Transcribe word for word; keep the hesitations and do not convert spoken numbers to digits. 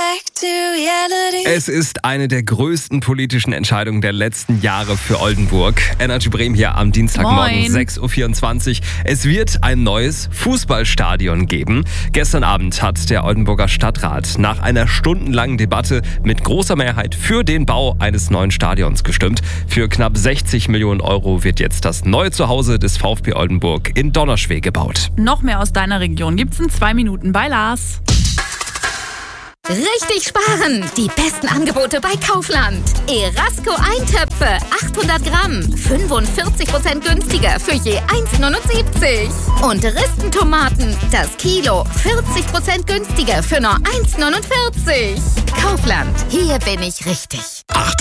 back to reality. Es ist eine der größten politischen Entscheidungen der letzten Jahre für Oldenburg. Energy Bremen hier am Dienstagmorgen, Moin. sechs Uhr vierundzwanzig. Es wird ein neues Fußballstadion geben. Gestern Abend hat der Oldenburger Stadtrat nach einer stundenlangen Debatte mit großer Mehrheit für den Bau eines neuen Stadions gestimmt. Für knapp sechzig Millionen Euro wird jetzt das neue Zuhause des VfB Oldenburg in Donnerschweg gebaut. Noch mehr aus deiner Region gibt's in zwei Minuten bei Lars. Richtig sparen! Die besten Angebote bei Kaufland. Erasco Eintöpfe, achthundert Gramm, fünfundvierzig Prozent günstiger für je eins Komma neunundsiebzig. Und Ristentomaten, das Kilo, vierzig Prozent günstiger für nur eins Komma neunundvierzig. Kaufland, hier bin ich richtig.